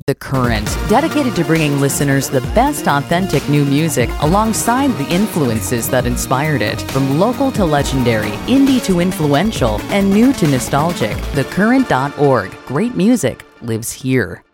The Current, dedicated to bringing listeners the best authentic new music alongside the influences that inspired it. From local to legendary, indie to influential, and new to nostalgic, thecurrent.org. Great music lives here.